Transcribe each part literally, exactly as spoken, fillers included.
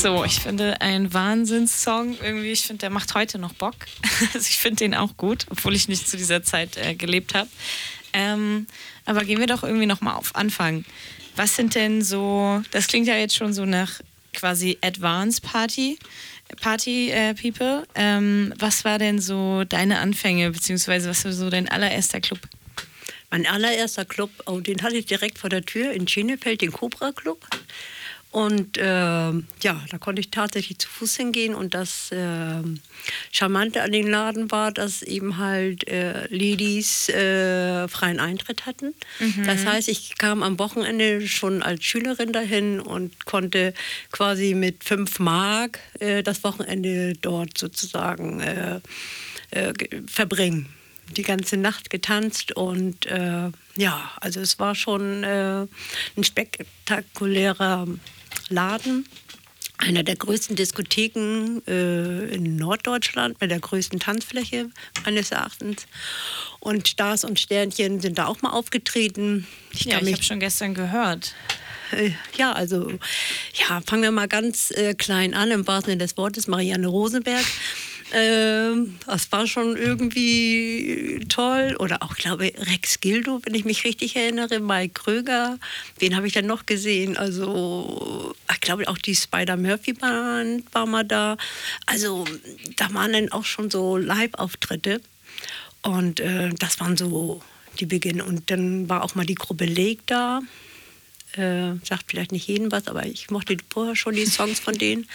So, ich finde ein Wahnsinnssong irgendwie, ich finde, der macht heute noch Bock. Also ich finde den auch gut, obwohl ich nicht zu dieser Zeit äh, gelebt habe. Ähm, aber gehen wir doch irgendwie nochmal auf Anfang. Was sind denn so, das klingt ja jetzt schon so nach quasi Advanced Party, Party äh, People. Ähm, was war denn so deine Anfänge, beziehungsweise was war so dein allererster Club? Mein allererster Club, oh, den hatte ich direkt vor der Tür in Schenefeld, den Cobra Club. Und äh, ja, da konnte ich tatsächlich zu Fuß hingehen. Und das äh, Charmante an den Laden war, dass eben halt äh, Ladies äh, freien Eintritt hatten. Mhm. Das heißt, ich kam am Wochenende schon als Schülerin dahin und konnte quasi mit fünf Mark äh, das Wochenende dort sozusagen äh, äh, verbringen. Die ganze Nacht getanzt und äh, ja, also es war schon äh, ein spektakulärer Laden. Einer der größten Diskotheken äh, in Norddeutschland mit der größten Tanzfläche meines Erachtens. Und Stars und Sternchen sind da auch mal aufgetreten. Ich, ja, ich habe schon gestern gehört. Äh, ja, also ja, fangen wir mal ganz äh, klein an, im wahrsten Sinne des Wortes, Marianne Rosenberg. Ähm, das war schon irgendwie toll. Oder auch, glaube ich, Rex Gildo, wenn ich mich richtig erinnere, Mike Kröger. Wen habe ich dann noch gesehen? Also, ich glaube, auch die Spider-Murphy-Band war mal da. Also, da waren dann auch schon so Live-Auftritte. Und äh, das waren so die Beginne. Und dann war auch mal die Gruppe Lake da. Äh, sagt vielleicht nicht jedem was, aber ich mochte vorher schon die Songs von denen.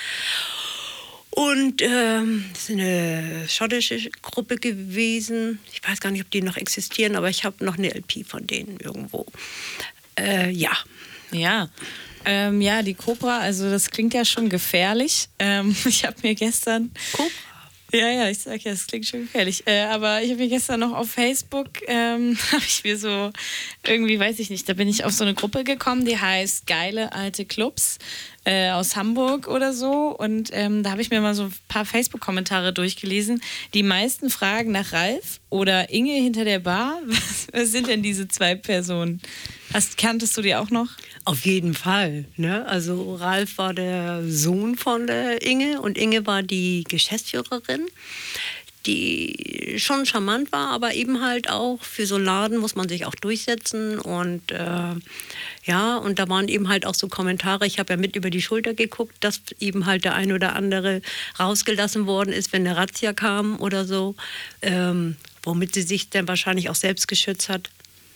Und ähm, das ist eine schottische Gruppe gewesen. Ich weiß gar nicht, ob die noch existieren, aber ich habe noch eine L P von denen irgendwo. Äh, ja. Ja. Ähm, ja, die Cobra, also das klingt ja schon gefährlich. Ähm, ich habe mir gestern... Cobra? Ja, ja, ich sag ja, das klingt schon gefährlich. Äh, aber ich habe mir gestern noch auf Facebook, ähm, habe ich mir so, irgendwie, weiß ich nicht, da bin ich auf so eine Gruppe gekommen, die heißt Geile alte Clubs äh, aus Hamburg oder so. Und ähm, da habe ich mir mal so ein paar Facebook-Kommentare durchgelesen. Die meisten fragen nach Ralf oder Inge hinter der Bar. Was, was sind denn diese zwei Personen? Hast, kanntest du die auch noch? Auf jeden Fall. Ne? Also Ralf war der Sohn von der Inge und Inge war die Geschäftsführerin, die schon charmant war, aber eben halt auch für so einen Laden muss man sich auch durchsetzen. Und äh, ja, und da waren eben halt auch so Kommentare, ich habe ja mit über die Schulter geguckt, dass eben halt der ein oder andere rausgelassen worden ist, wenn eine Razzia kam oder so, ähm, womit sie sich dann wahrscheinlich auch selbst geschützt hat.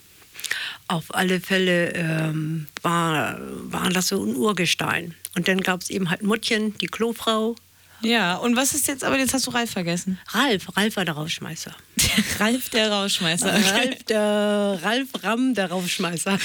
Auf alle Fälle ähm, war, war das so ein Urgestein. Und dann gab es eben halt Muttchen, die Klofrau. Ja, und was ist jetzt, aber jetzt hast du Ralf vergessen. Ralf, Ralf war der Rausschmeißer. Ralf der Rausschmeißer. Okay. Ralf, der, Ralf Ramm, der Rausschmeißer.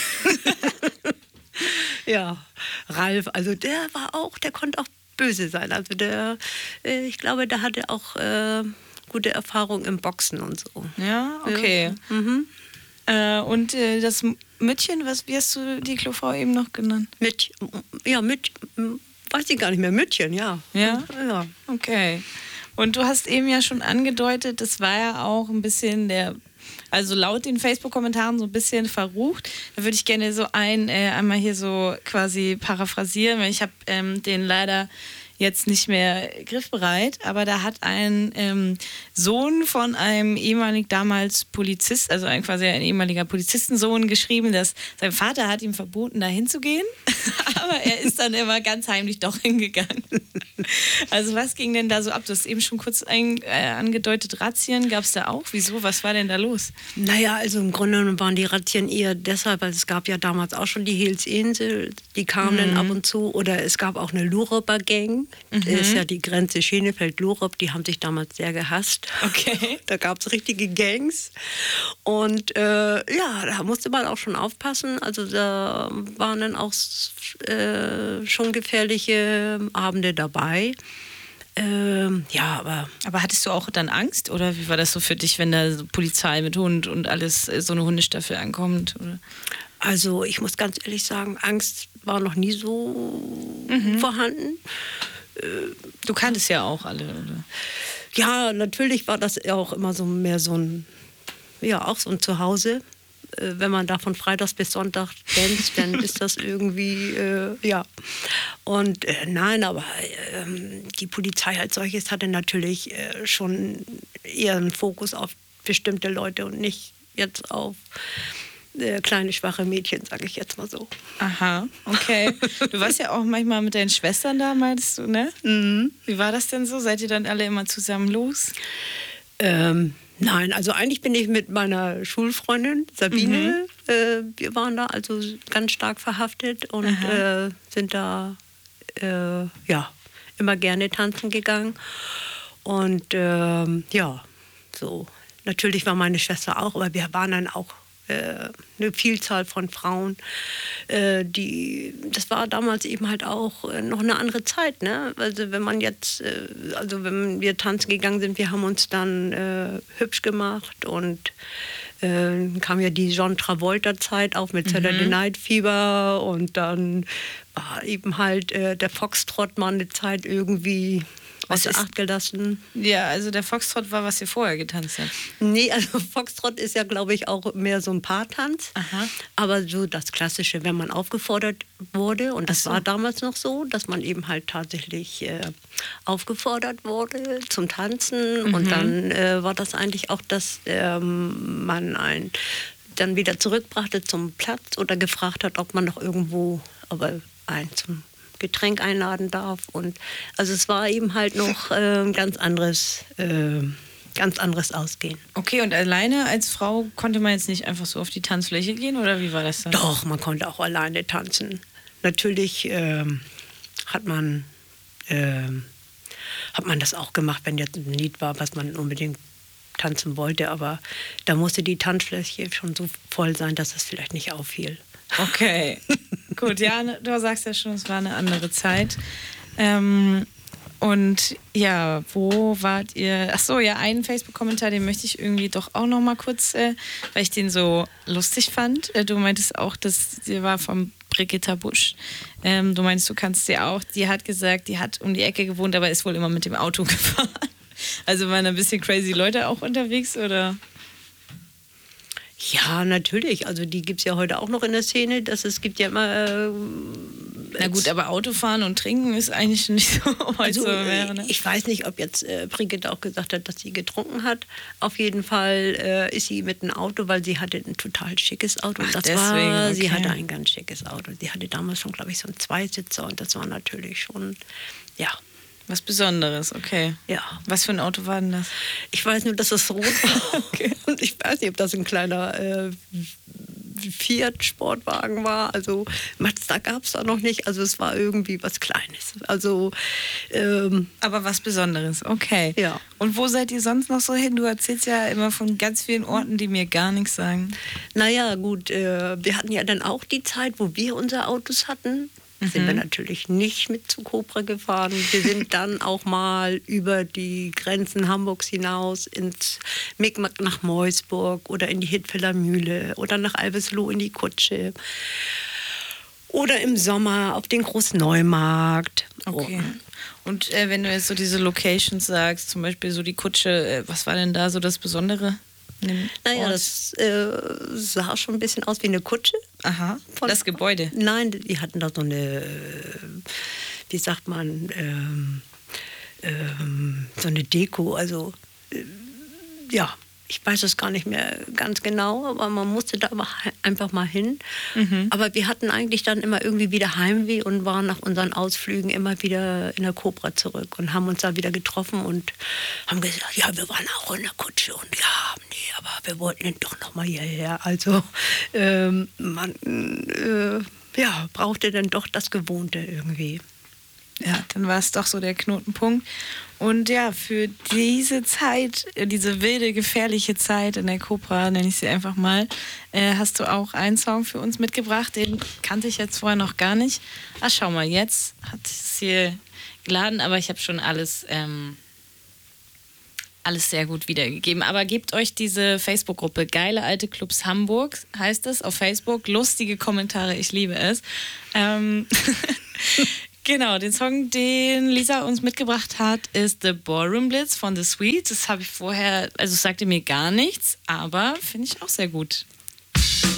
Ja, Ralf, also der war auch, der konnte auch böse sein. Also der, äh, ich glaube, der hatte auch äh, gute Erfahrung im Boxen und so. Ja, okay. Ja. Mhm. Äh, und äh, das Müttchen, was, wie hast du die Klofrau eben noch genannt? Mit, ja, mit, weiß ich gar nicht mehr, Müttchen, ja. Ja? Ja. Okay. Und du hast eben ja schon angedeutet, das war ja auch ein bisschen der, also laut den Facebook-Kommentaren so ein bisschen verrucht. Da würde ich gerne so ein, äh, einmal hier so quasi paraphrasieren, weil ich habe ähm, den leider jetzt nicht mehr griffbereit, aber da hat ein ähm, Sohn von einem ehemaligen damals Polizist, also ein, quasi ein ehemaliger Polizistensohn geschrieben, dass sein Vater hat ihm verboten, da hinzugehen, aber er ist dann immer ganz heimlich doch hingegangen. Also was ging denn da so ab? Du hast eben schon kurz ein, äh, angedeutet, Razzien gab es da auch. Wieso? Was war denn da los? Naja, also im Grunde genommen waren die Razzien eher deshalb, weil es gab ja damals auch schon die Hells Angels, die kamen mhm. dann ab und zu, oder es gab auch eine Luroper Gang. Mhm. Das ist ja die Grenze Schenefeld-Lurop, die haben sich damals sehr gehasst. Okay. Da gab es richtige Gangs. Und äh, ja, da musste man auch schon aufpassen. Also da waren dann auch äh, schon gefährliche Abende dabei. Ähm, ja, aber... Aber hattest du auch dann Angst? Oder wie war das so für dich, wenn da so Polizei mit Hund und alles, so eine Hundestaffel ankommt? Oder? Also ich muss ganz ehrlich sagen, Angst war noch nie so mhm. vorhanden. Du kanntest ja auch alle, oder? Ja, natürlich war das auch immer so mehr so ein, ja, auch so ein Zuhause. äh, wenn man da von Freitags bis Sonntag tanzt, dann ist das irgendwie, äh, ja. Und äh, nein, aber äh, die Polizei als solches hatte natürlich äh, schon eher einen Fokus auf bestimmte Leute und nicht jetzt auf äh, kleine, schwache Mädchen, sage ich jetzt mal so. Aha, okay. Du warst ja auch manchmal mit deinen Schwestern da, meinst du, ne? Mhm. Wie war das denn so? Seid ihr dann alle immer zusammen los? Ähm, nein, also eigentlich bin ich mit meiner Schulfreundin Sabine, mhm. äh, wir waren da also ganz stark verhaftet und äh, sind da äh, ja, immer gerne tanzen gegangen. Und ähm, ja, so. Natürlich war meine Schwester auch, aber wir waren dann auch äh, eine Vielzahl von Frauen. Äh, die, das war damals eben halt auch äh, noch eine andere Zeit. Ne? Also wenn man jetzt, äh, also wenn wir tanzen gegangen sind, wir haben uns dann äh, hübsch gemacht und äh, kam ja die John Travolta-Zeit auf mit Saturday Mhm. Night Fever und dann war eben halt äh, der Foxtrot mal eine Zeit irgendwie Was außer ist- Acht gelassen. Ja, also der Foxtrot war, was ihr vorher getanzt habt. Nee, also Foxtrot ist ja, glaube ich, auch mehr so ein Paartanz. Aha. Aber so das Klassische, wenn man aufgefordert wurde, und das Ach so. war damals noch so, dass man eben halt tatsächlich äh, aufgefordert wurde zum Tanzen. Mhm. Und dann äh, war das eigentlich auch, dass ähm, man einen dann wieder zurückbrachte zum Platz oder gefragt hat, ob man noch irgendwo aber einen zum Getränk einladen darf. Und also es war eben halt noch äh, ein ganz anderes, äh, ganz anderes Ausgehen. Okay, und alleine als Frau konnte man jetzt nicht einfach so auf die Tanzfläche gehen, oder wie war das dann? Doch, man konnte auch alleine tanzen. Natürlich ähm, hat man ähm, hat man das auch gemacht, wenn jetzt ein Lied war, was man unbedingt tanzen wollte. Aber da musste die Tanzfläche schon so voll sein, dass es vielleicht nicht auffiel. Okay, gut, ja, ne, du sagst ja schon, es war eine andere Zeit. Ähm, und ja, wo wart ihr? Ach so, ja, einen Facebook-Kommentar, den möchte ich irgendwie doch auch noch mal kurz, äh, weil ich den so lustig fand. Äh, du meintest auch, dass die war von Brigitta Busch. Ähm, du meinst, du kannst sie auch. Die hat gesagt, die hat um die Ecke gewohnt, aber ist wohl immer mit dem Auto gefahren. Also waren ein bisschen crazy Leute auch unterwegs, oder? Ja, natürlich. Also die gibt es ja heute auch noch in der Szene. Dass es gibt ja immer... Äh, Na gut, aber Autofahren und Trinken ist eigentlich nicht so heute Also, so mehr, ne? ich weiß nicht, ob jetzt äh, Brigitte auch gesagt hat, dass sie getrunken hat. Auf jeden Fall äh, ist sie mit einem Auto, weil sie hatte ein total schickes Auto. Ach, das deswegen, war, Sie okay. hatte ein ganz schickes Auto. Sie hatte damals schon, glaube ich, so einen Zweisitzer und das war natürlich schon, ja, Was Besonderes, okay. ja. Was für ein Auto war denn das? Ich weiß nur, dass es rot war. Und ich weiß nicht, ob das ein kleiner äh, Fiat-Sportwagen war. Also Mazda gab es da noch nicht. Also es war irgendwie was Kleines. Also ähm, Aber was Besonderes, okay. Ja. Und wo seid ihr sonst noch so hin? Du erzählst ja immer von ganz vielen Orten, die mir gar nichts sagen. naja, gut, äh, wir hatten ja dann auch die Zeit, wo wir unsere Autos hatten. Sind wir natürlich nicht mit zu Cobra gefahren. Wir sind dann auch mal über die Grenzen Hamburgs hinaus ins Micmac nach Meusburg oder in die Hittfelder Mühle oder nach Albersloh in die Kutsche. Oder im Sommer auf den Großneumarkt. Okay. Und äh, wenn du jetzt so diese Locations sagst, zum Beispiel so die Kutsche, äh, was war denn da so das Besondere? in dem Naja, Ort? das äh, sah schon ein bisschen aus wie eine Kutsche. Aha, Von- das Gebäude. Nein, die hatten da so eine, äh, wie sagt man, ähm, ähm, so eine Deko. Also, äh, ja, ich weiß es gar nicht mehr ganz genau, aber man musste da aber he- einfach mal hin. Aber wir hatten eigentlich dann immer irgendwie wieder Heimweh und waren nach unseren Ausflügen immer wieder in der Cobra zurück und haben uns da wieder getroffen und haben gesagt, ja, wir waren auch in der Kutsche und ja, nee, aber wir wollten doch noch mal hierher. Also ähm, man äh, ja, brauchte dann doch das Gewohnte irgendwie. Ja, dann war es doch so der Knotenpunkt. Und ja, für diese Zeit, äh, diese wilde, gefährliche Zeit in der Cobra, nenne ich sie einfach mal, äh, hast du auch einen Song für uns mitgebracht. Den kannte ich jetzt vorher noch gar nicht. Ach, schau mal, jetzt hat es hier geladen, aber ich habe schon alles, ähm, alles sehr gut wiedergegeben. Aber gebt euch diese Facebook-Gruppe Geile Alte Clubs Hamburg, heißt es, auf Facebook. Lustige Kommentare, ich liebe es. Ähm Genau, den Song, den Lisa uns mitgebracht hat, ist The Ballroom Blitz von The Sweets. Das habe ich vorher, also es sagte mir gar nichts, aber finde ich auch sehr gut.